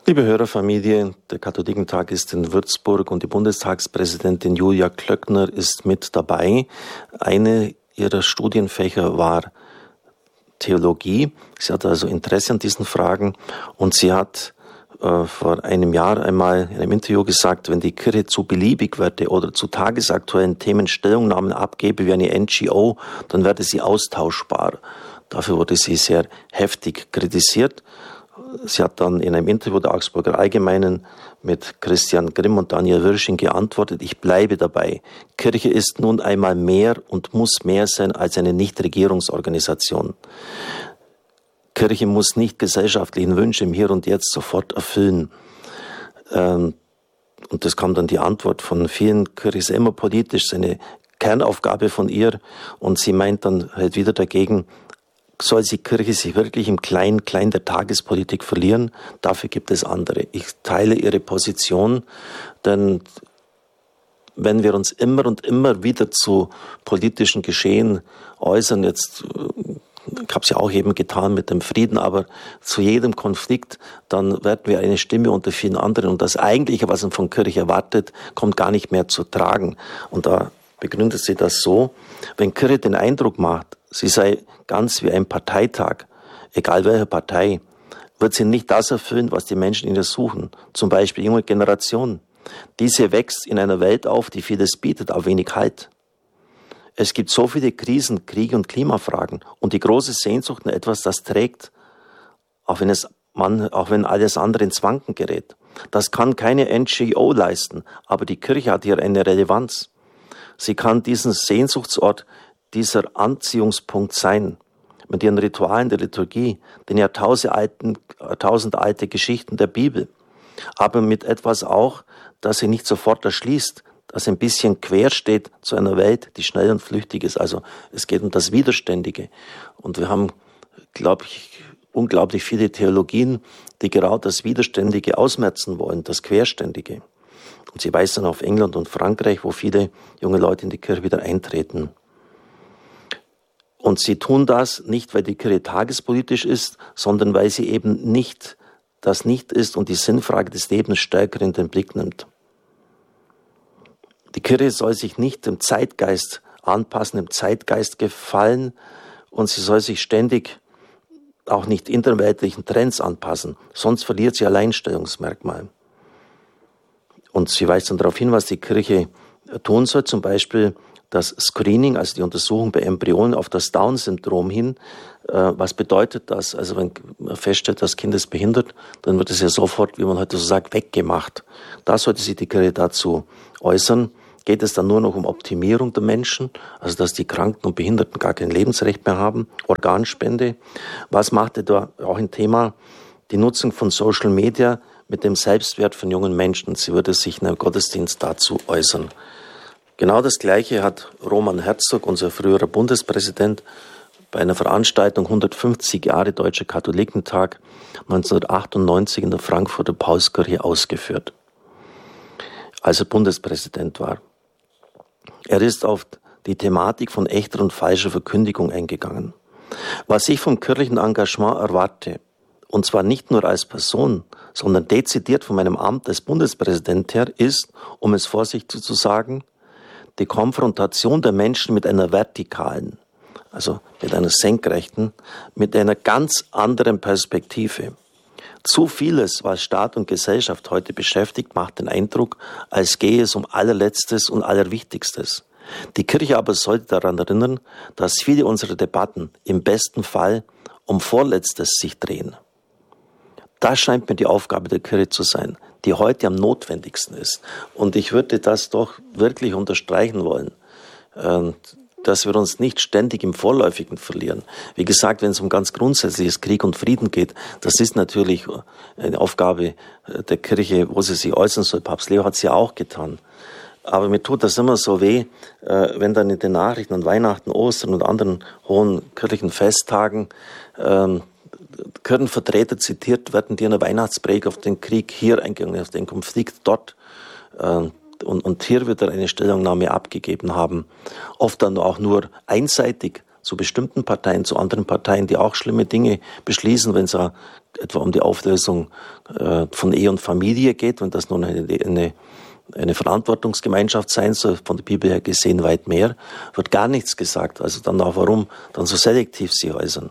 Liebe Hörerfamilie, der Katholikentag ist in Würzburg und die Bundestagspräsidentin Julia Klöckner ist mit dabei. Eine ihrer Studienfächer war Theologie. Sie hat also Interesse an diesen Fragen und sie hat vor einem Jahr einmal in einem Interview gesagt, wenn die Kirche zu beliebig werde oder zu tagesaktuellen Themen Stellungnahmen abgebe wie eine NGO, dann werde sie austauschbar. Dafür wurde sie sehr heftig kritisiert. Sie hat dann in einem Interview der Augsburger Allgemeinen mit Christian Grimm und Daniel Wirsching geantwortet, ich bleibe dabei. Kirche ist nun einmal mehr und muss mehr sein als eine Nichtregierungsorganisation. Kirche muss nicht gesellschaftlichen Wünsche im Hier und Jetzt sofort erfüllen. Und das kam dann die Antwort von vielen, Kirche ist immer politisch, ist eine Kernaufgabe von ihr. Und sie meint dann halt wieder dagegen, soll die Kirche sich wirklich im Klein der Tagespolitik verlieren? Dafür gibt es andere. Ich teile ihre Position, denn wenn wir uns immer und immer wieder zu politischen Geschehen äußern, jetzt, ich habe es ja auch eben getan mit dem Frieden, aber zu jedem Konflikt, dann werden wir eine Stimme unter vielen anderen und das Eigentliche, was man von Kirche erwartet, kommt gar nicht mehr zu tragen. Und da begründet sie das so, wenn Kirche den Eindruck macht, sie sei ganz wie ein Parteitag, egal welche Partei, wird sie nicht das erfüllen, was die Menschen in ihr suchen, zum Beispiel junge Generation. Diese wächst in einer Welt auf, die vieles bietet, aber wenig Halt. Es gibt so viele Krisen, Kriege und Klimafragen und die große Sehnsucht nach etwas, das trägt, auch wenn alles andere ins Wanken gerät. Das kann keine NGO leisten, aber die Kirche hat hier eine Relevanz. Sie kann diesen Sehnsuchtsort, dieser Anziehungspunkt sein, mit ihren Ritualen der Liturgie, den jahrtausendalte Geschichten der Bibel, aber mit etwas auch, das sie nicht sofort erschließt, das ein bisschen quer steht zu einer Welt, die schnell und flüchtig ist. Also es geht um das Widerständige. Und wir haben, glaube ich, unglaublich viele Theologien, die genau das Widerständige ausmerzen wollen, das Querständige. Und sie weist dann auf England und Frankreich, wo viele junge Leute in die Kirche wieder eintreten. Und sie tun das nicht, weil die Kirche tagespolitisch ist, sondern weil sie eben nicht ist und die Sinnfrage des Lebens stärker in den Blick nimmt. Die Kirche soll sich nicht dem Zeitgeist anpassen, dem Zeitgeist gefallen und sie soll sich ständig auch nicht interweltlichen Trends anpassen, sonst verliert sie Alleinstellungsmerkmal. Und sie weist dann darauf hin, was die Kirche tun soll, zum Beispiel das Screening, also die Untersuchung bei Embryonen auf das Down-Syndrom hin. Was bedeutet das? Also wenn man feststellt, das Kind ist behindert, dann wird es ja sofort, wie man heute so sagt, weggemacht. Da sollte sich die Kirche dazu äußern. Geht es dann nur noch um Optimierung der Menschen, also dass die Kranken und Behinderten gar kein Lebensrecht mehr haben, Organspende. Was macht da auch ein Thema, die Nutzung von Social Media mit dem Selbstwert von jungen Menschen? Sie würde sich in einem Gottesdienst dazu äußern. Genau das Gleiche hat Roman Herzog, unser früherer Bundespräsident, bei einer Veranstaltung 150 Jahre Deutscher Katholikentag 1998 in der Frankfurter Paulskirche ausgeführt, als er Bundespräsident war. Er ist auf die Thematik von echter und falscher Verkündigung eingegangen. Was ich vom kirchlichen Engagement erwarte, und zwar nicht nur als Person, sondern dezidiert von meinem Amt als Bundespräsident her, ist, um es vorsichtig zu sagen, die Konfrontation der Menschen mit einer vertikalen, also mit einer senkrechten, mit einer ganz anderen Perspektive. Zu vieles, was Staat und Gesellschaft heute beschäftigt, macht den Eindruck, als gehe es um Allerletztes und Allerwichtigstes. Die Kirche aber sollte daran erinnern, dass viele unserer Debatten im besten Fall um Vorletztes sich drehen. Das scheint mir die Aufgabe der Kirche zu sein, die heute am notwendigsten ist. Und ich würde das doch wirklich unterstreichen wollen, dass wir uns nicht ständig im Vorläufigen verlieren. Wie gesagt, wenn es um ganz grundsätzliches Krieg und Frieden geht, das ist natürlich eine Aufgabe der Kirche, wo sie sich äußern soll. Papst Leo hat es ja auch getan. Aber mir tut das immer so weh, wenn dann in den Nachrichten an Weihnachten, Ostern und anderen hohen kirchlichen Festtagen Kirchenvertreter zitiert werden, die in der Weihnachtspredigt auf den Krieg hier eingegangen, auf den Konflikt dort und hier wieder eine Stellungnahme abgegeben haben. Oft dann auch nur einseitig zu bestimmten Parteien, zu anderen Parteien, die auch schlimme Dinge beschließen, wenn es etwa um die Auflösung von Ehe und Familie geht, wenn das nun eine Verantwortungsgemeinschaft sein soll, von der Bibel her gesehen weit mehr, wird gar nichts gesagt. Also dann auch, warum dann so selektiv sie äußern.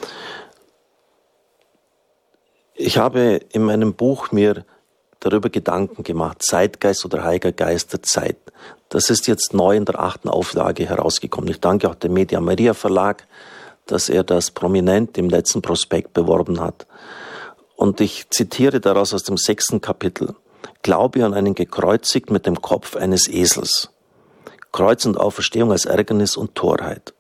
Ich habe in meinem Buch mir darüber Gedanken gemacht, Zeitgeist oder Heiliger Geist der Zeit. Das ist jetzt neu in der 8. Auflage herausgekommen. Ich danke auch dem Media Maria Verlag, dass er das prominent im letzten Prospekt beworben hat. Und ich zitiere daraus aus dem 6. Kapitel. Glaube an einen Gekreuzigten mit dem Kopf eines Esels. Kreuz und Auferstehung als Ärgernis und Torheit.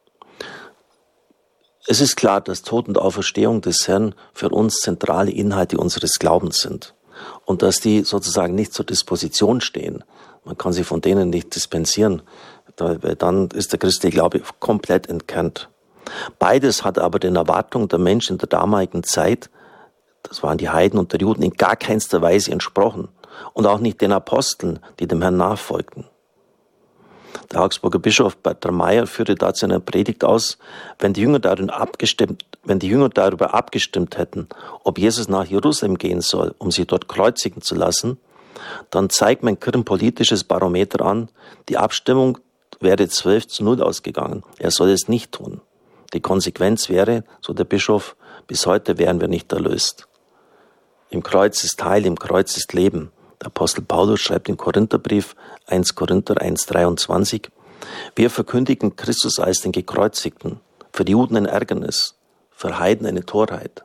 Es ist klar, dass Tod und Auferstehung des Herrn für uns zentrale Inhalte unseres Glaubens sind und dass die sozusagen nicht zur Disposition stehen. Man kann sie von denen nicht dispensieren, weil dann ist der christliche Glaube komplett entkernt. Beides hat aber den Erwartungen der Menschen in der damaligen Zeit, das waren die Heiden und der Juden, in gar keinster Weise entsprochen und auch nicht den Aposteln, die dem Herrn nachfolgten. Der Augsburger Bischof Bertram Meyer führte dazu eine Predigt aus, wenn die Jünger darüber abgestimmt hätten, ob Jesus nach Jerusalem gehen soll, um sich dort kreuzigen zu lassen, dann zeigt mein kirchenpolitisches Barometer an, die Abstimmung wäre 12:0 ausgegangen. Er soll es nicht tun. Die Konsequenz wäre, so der Bischof, bis heute wären wir nicht erlöst. Im Kreuz ist Heil, im Kreuz ist Leben. Der Apostel Paulus schreibt im Korintherbrief 1 Korinther 1,23: Wir verkündigen Christus als den Gekreuzigten, für die Juden ein Ärgernis, für Heiden eine Torheit.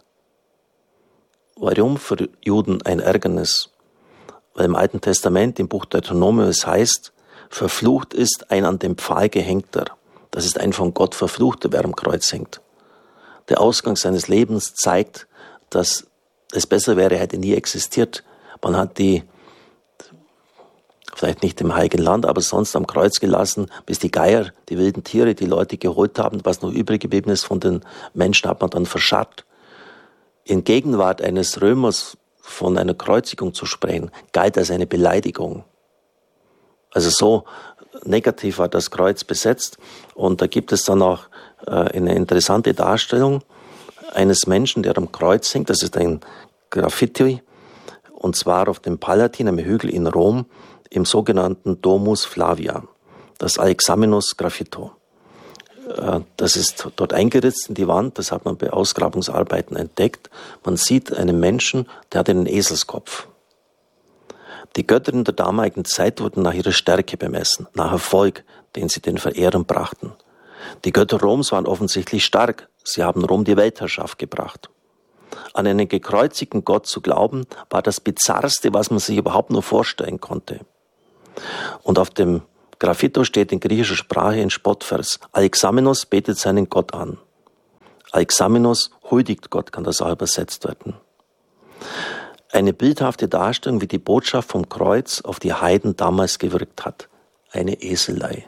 Warum für Juden ein Ärgernis? Weil im Alten Testament, im Buch Deuteronomium, es heißt, verflucht ist ein an den Pfahl gehängter. Das ist ein von Gott verfluchter, wer am Kreuz hängt. Der Ausgang seines Lebens zeigt, dass es besser wäre, hätte nie existiert. Man hat die, vielleicht nicht im Heiligen Land, aber sonst am Kreuz gelassen, bis die Geier, die wilden Tiere, die Leute geholt haben. Was noch übrig geblieben ist von den Menschen, hat man dann verscharrt. In Gegenwart eines Römers von einer Kreuzigung zu sprechen, galt als eine Beleidigung. Also so negativ war das Kreuz besetzt. Und da gibt es dann auch eine interessante Darstellung eines Menschen, der am Kreuz hängt. Das ist ein Graffiti, und zwar auf dem Palatin, einem Hügel in Rom, im sogenannten Domus Flavia, das Alexamenos Graffito. Das ist dort eingeritzt in die Wand, das hat man bei Ausgrabungsarbeiten entdeckt. Man sieht einen Menschen, der hat einen Eselskopf. Die Götter in der damaligen Zeit wurden nach ihrer Stärke bemessen, nach Erfolg, den sie den Verehrern brachten. Die Götter Roms waren offensichtlich stark, sie haben Rom die Weltherrschaft gebracht. An einen gekreuzigten Gott zu glauben, war das Bizarrste, was man sich überhaupt nur vorstellen konnte. Und auf dem Graffito steht in griechischer Sprache ein Spottvers. Alexamenos betet seinen Gott an. Alexamenos huldigt Gott, kann das auch übersetzt werden. Eine bildhafte Darstellung, wie die Botschaft vom Kreuz auf die Heiden damals gewirkt hat. Eine Eselei.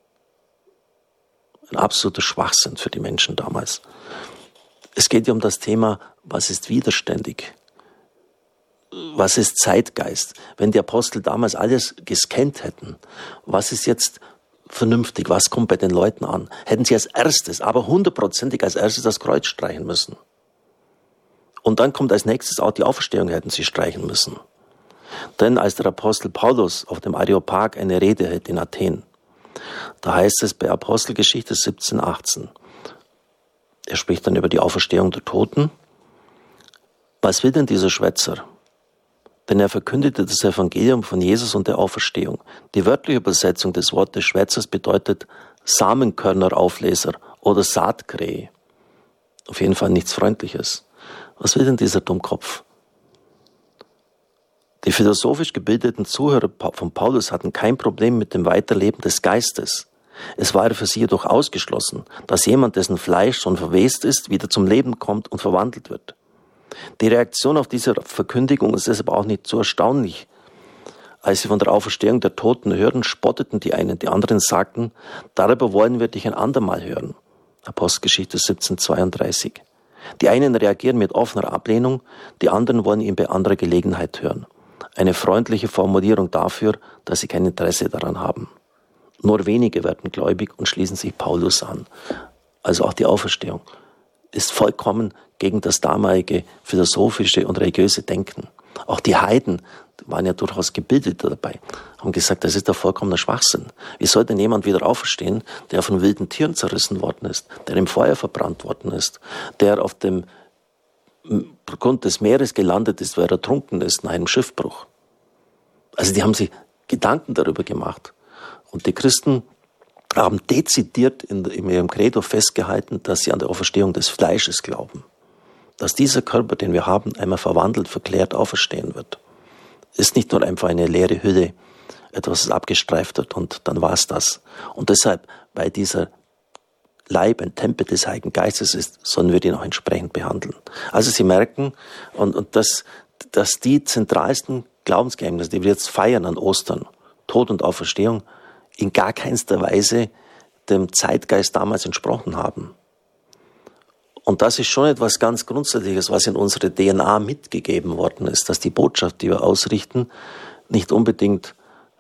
Ein absoluter Schwachsinn für die Menschen damals. Es geht ja um das Thema, was ist widerständig? Was ist Zeitgeist? Wenn die Apostel damals alles gescannt hätten, was ist jetzt vernünftig? Was kommt bei den Leuten an? Hätten sie als erstes, aber 100%ig als erstes das Kreuz streichen müssen. Und dann kommt als nächstes auch die Auferstehung, hätten sie streichen müssen. Denn als der Apostel Paulus auf dem Areopag eine Rede hält in Athen, da heißt es bei Apostelgeschichte 17,18, er spricht dann über die Auferstehung der Toten. Was will denn dieser Schwätzer? Denn er verkündete das Evangelium von Jesus und der Auferstehung. Die wörtliche Übersetzung des Wortes Schwätzers bedeutet Samenkörneraufleser oder Saatkrähe. Auf jeden Fall nichts Freundliches. Was will denn dieser Dummkopf? Die philosophisch gebildeten Zuhörer von Paulus hatten kein Problem mit dem Weiterleben des Geistes. Es war für sie jedoch ausgeschlossen, dass jemand, dessen Fleisch schon verwest ist, wieder zum Leben kommt und verwandelt wird. Die Reaktion auf diese Verkündigung ist deshalb auch nicht so erstaunlich. Als sie von der Auferstehung der Toten hörten, spotteten die einen, die anderen sagten, darüber wollen wir dich ein andermal hören. Apostelgeschichte 17,32. Die einen reagieren mit offener Ablehnung, die anderen wollen ihn bei anderer Gelegenheit hören. Eine freundliche Formulierung dafür, dass sie kein Interesse daran haben. Nur wenige werden gläubig und schließen sich Paulus an. also auch die Auferstehung, ist vollkommen gegen das damalige philosophische und religiöse Denken. Auch die Heiden waren ja durchaus gebildet dabei, haben gesagt, das ist doch vollkommener Schwachsinn. Wie soll denn jemand wieder auferstehen, der von wilden Tieren zerrissen worden ist, der im Feuer verbrannt worden ist, der auf dem Grund des Meeres gelandet ist, weil er ertrunken ist nach einem Schiffbruch? Also die haben sich Gedanken darüber gemacht. Und die Christen haben dezidiert in ihrem Credo festgehalten, dass sie an der Auferstehung des Fleisches glauben. Dass dieser Körper, den wir haben, einmal verwandelt, verklärt auferstehen wird. Ist nicht nur einfach eine leere Hülle, etwas, das abgestreift wird und dann war es das. Und deshalb, weil dieser Leib ein Tempel des Heiligen Geistes ist, sollen wir ihn auch entsprechend behandeln. Also Sie merken, und dass die zentralsten Glaubensgeheimnisse, die wir jetzt feiern an Ostern, Tod und Auferstehung, in gar keinster Weise dem Zeitgeist damals entsprochen haben. Und das ist schon etwas ganz Grundsätzliches, was in unsere DNA mitgegeben worden ist, dass die Botschaft, die wir ausrichten, nicht unbedingt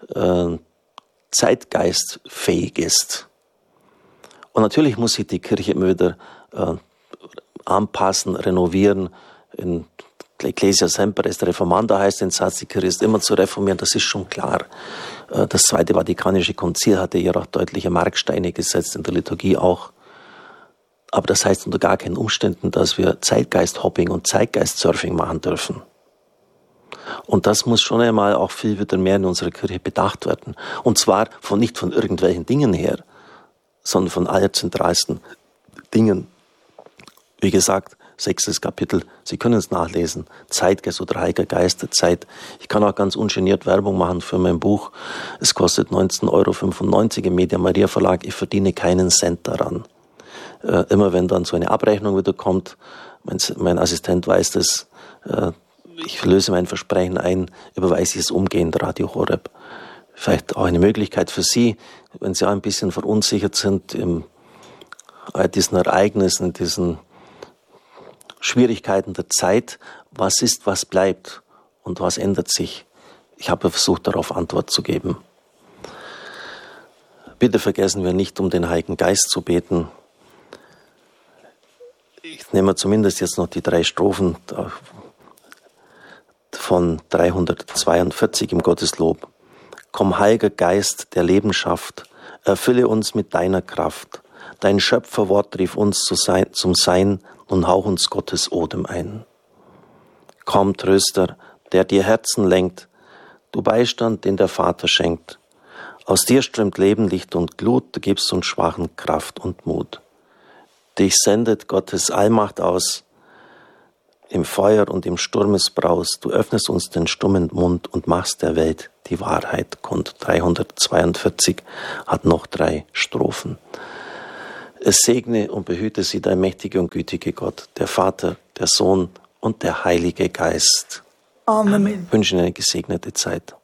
zeitgeistfähig ist. Und natürlich muss sich die Kirche immer wieder anpassen, renovieren. In Ecclesia Semper est Reformanda heißt den Satz, die Kirche ist immer zu reformieren, das ist schon klar. Das Zweite Vatikanische Konzil hatte ja auch deutliche Marksteine gesetzt, in der Liturgie auch. Aber das heißt unter gar keinen Umständen, dass wir Zeitgeist-Hopping und Zeitgeist-Surfing machen dürfen. Und das muss schon einmal auch viel wieder mehr in unserer Kirche bedacht werden. Und zwar nicht von irgendwelchen Dingen her, sondern von allerzentralsten Dingen. Wie gesagt, 6. Kapitel, Sie können es nachlesen, Zeitgeist oder Heiliger Geist der Zeit. Ich kann auch ganz ungeniert Werbung machen für mein Buch. Es kostet 19,95 € im Media Maria Verlag. Ich verdiene keinen Cent daran. Immer wenn dann so eine Abrechnung wieder kommt, mein Assistent weiß das, ich löse mein Versprechen ein, überweise ich es umgehend Radio Horeb. Vielleicht auch eine Möglichkeit für Sie, wenn Sie auch ein bisschen verunsichert sind in diesen Ereignissen, in diesen Schwierigkeiten der Zeit. Was ist, was bleibt und was ändert sich? Ich habe versucht, darauf Antwort zu geben. Bitte vergessen wir nicht, um den Heiligen Geist zu beten. Ich nehme zumindest jetzt noch die 3 Strophen von 342 im Gotteslob. Komm, Heiliger Geist, der Leben schafft, erfülle uns mit deiner Kraft. Dein Schöpferwort rief uns zum Sein und hauch uns Gottes Odem ein. Komm, Tröster, der dir Herzen lenkt, du Beistand, den der Vater schenkt. Aus dir strömt Leben, Licht und Glut, du gibst uns Schwachen Kraft und Mut. Dich sendet Gottes Allmacht aus, im Feuer und im Sturmesbraus, du öffnest uns den stummen Mund und machst der Welt die Wahrheit kund. 342 hat noch 3 Strophen. Es segne und behüte sie der mächtige und gütige Gott, der Vater, der Sohn und der Heilige Geist. Amen. Ich wünsche Ihnen eine gesegnete Zeit.